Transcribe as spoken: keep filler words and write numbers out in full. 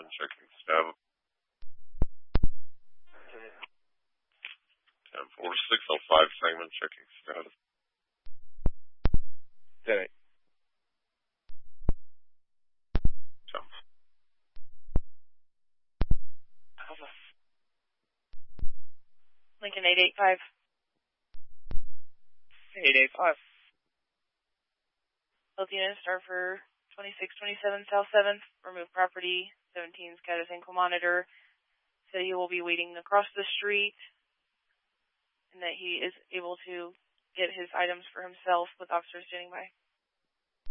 Simon checking status. ten four six oh five Simon checking status. ten eight. Lincoln eight eight five. eight eight five. Health unit star for twenty-six twenty-seven South seventh. Remove property. seventeen scatters ankle monitor. Said he will be waiting across the street and that he is able to get his items for himself with officers standing by.